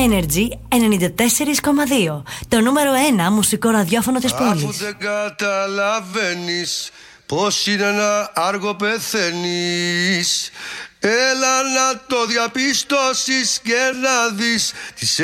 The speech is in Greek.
Energy 94,2. Το νούμερο 1 μουσικό ραδιόφωνο της πόλης. Αφού δεν καταλαβαίνεις πως είναι ένα άργο πεθαίνεις, έλα να το διαπιστώσεις και να δεις τις